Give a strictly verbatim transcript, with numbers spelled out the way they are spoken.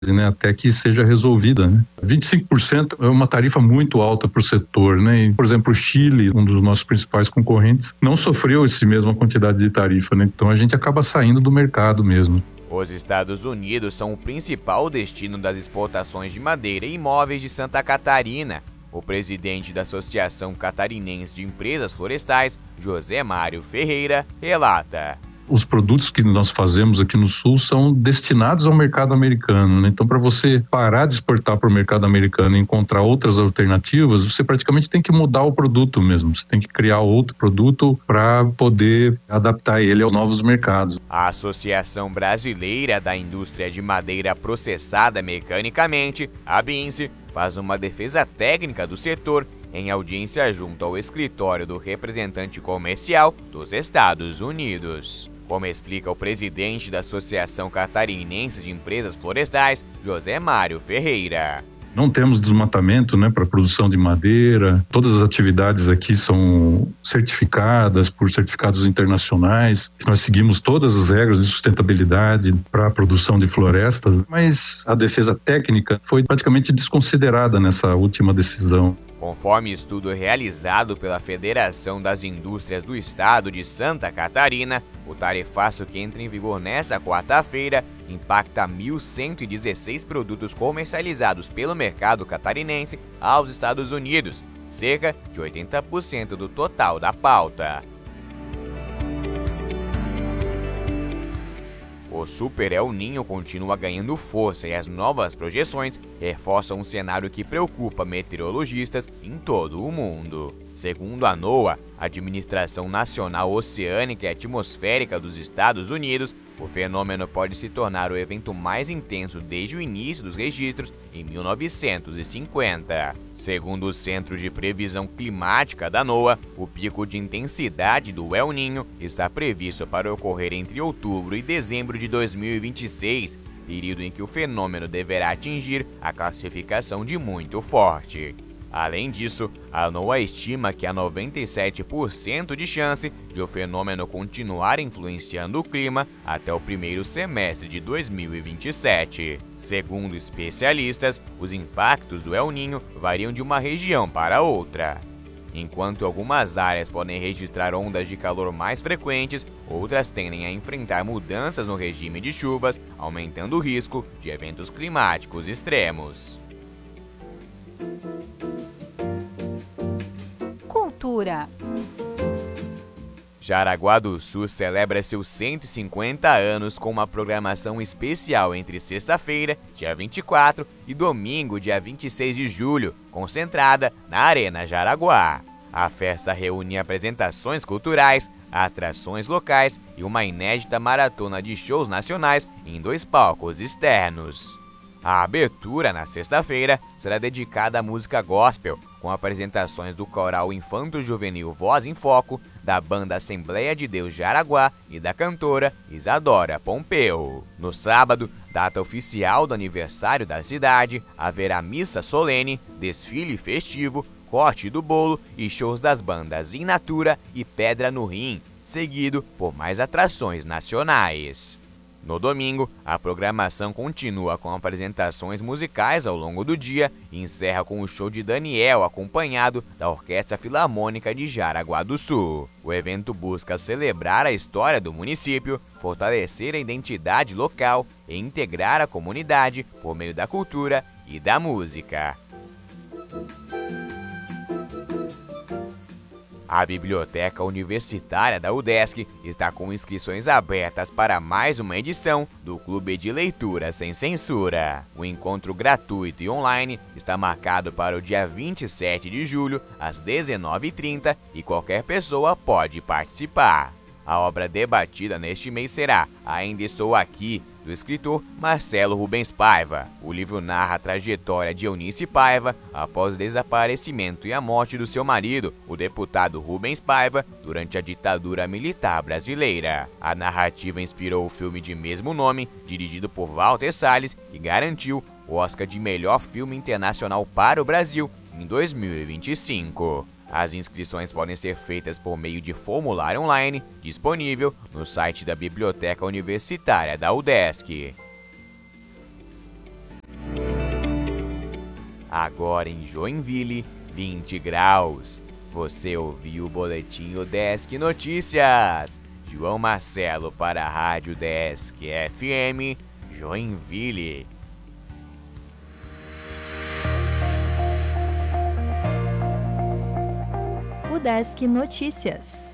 né, até que seja resolvida, né? vinte e cinco por cento é uma tarifa muito alta para o setor, né? E, por exemplo, o Chile, um dos nossos principais concorrentes, não sofreu essa mesma quantidade de tarifa, né? Então a gente acaba saindo do mercado mesmo. Os Estados Unidos são o principal destino das exportações de madeira e imóveis de Santa Catarina. O presidente da Associação Catarinense de Empresas Florestais, José Mário Ferreira, relata: os produtos que nós fazemos aqui no Sul são destinados ao mercado americano, né? Então, para você parar de exportar para o mercado americano e encontrar outras alternativas, você praticamente tem que mudar o produto mesmo. Você tem que criar outro produto para poder adaptar ele aos novos mercados. A Associação Brasileira da Indústria de Madeira Processada Mecanicamente, a BINSE, faz uma defesa técnica do setor em audiência junto ao escritório do representante comercial dos Estados Unidos. Como explica o presidente da Associação Catarinense de Empresas Florestais, José Mário Ferreira: não temos desmatamento, né, para produção de madeira. Todas as atividades aqui são certificadas por certificados internacionais. Nós seguimos todas as regras de sustentabilidade para a produção de florestas, mas a defesa técnica foi praticamente desconsiderada nessa última decisão. Conforme estudo realizado pela Federação das Indústrias do Estado de Santa Catarina, o tarifaço que entra em vigor nesta quarta-feira impacta mil cento e dezesseis produtos comercializados pelo mercado catarinense aos Estados Unidos, cerca de oitenta por cento do total da pauta. O Super El Niño continua ganhando força e as novas projeções reforçam um cenário que preocupa meteorologistas em todo o mundo. Segundo a NOAA, Administração Nacional Oceânica e Atmosférica dos Estados Unidos, o fenômeno pode se tornar o evento mais intenso desde o início dos registros em mil novecentos e cinquenta. Segundo o Centro de Previsão Climática da NOAA, o pico de intensidade do El Niño está previsto para ocorrer entre outubro e dezembro de dois mil e vinte e seis, período em que o fenômeno deverá atingir a classificação de muito forte. Além disso, a NOAA estima que há noventa e sete por cento de chance de o fenômeno continuar influenciando o clima até o primeiro semestre de dois mil e vinte e sete. Segundo especialistas, os impactos do El Niño variam de uma região para outra. Enquanto algumas áreas podem registrar ondas de calor mais frequentes, outras tendem a enfrentar mudanças no regime de chuvas, aumentando o risco de eventos climáticos extremos. Cultura. Jaraguá do Sul celebra seus cento e cinquenta anos com uma programação especial entre sexta-feira, dia vinte e quatro, e domingo, dia vinte e seis de julho, concentrada na Arena Jaraguá. A festa reúne apresentações culturais, atrações locais e uma inédita maratona de shows nacionais em dois palcos externos. A abertura, na sexta-feira, será dedicada à música gospel, com apresentações do coral infanto-juvenil Voz em Foco, da banda Assembleia de Deus Jaraguá e da cantora Isadora Pompeu. No sábado, data oficial do aniversário da cidade, haverá missa solene, desfile festivo, corte do bolo e shows das bandas In Natura e Pedra no Rim, seguido por mais atrações nacionais. No domingo, a programação continua com apresentações musicais ao longo do dia e encerra com o show de Daniel, acompanhado da Orquestra Filarmônica de Jaraguá do Sul. O evento busca celebrar a história do município, fortalecer a identidade local e integrar a comunidade por meio da cultura e da música. A Biblioteca Universitária da UDESC está com inscrições abertas para mais uma edição do Clube de Leitura Sem Censura. O encontro gratuito e online está marcado para o dia vinte e sete de julho, às dezenove e trinta, e qualquer pessoa pode participar. A obra debatida neste mês será Ainda Estou Aqui, do escritor Marcelo Rubens Paiva. O livro narra a trajetória de Eunice Paiva após o desaparecimento e a morte do seu marido, o deputado Rubens Paiva, durante a ditadura militar brasileira. A narrativa inspirou o filme de mesmo nome, dirigido por Walter Salles, e garantiu o Oscar de melhor filme internacional para o Brasil em dois mil e vinte e cinco. As inscrições podem ser feitas por meio de formulário online, disponível no site da Biblioteca Universitária da UDESC. Agora em Joinville, vinte graus. Você ouviu o boletim Udesc Notícias. João Marcelo para a Rádio Udesc F M, Joinville. Udesc Notícias.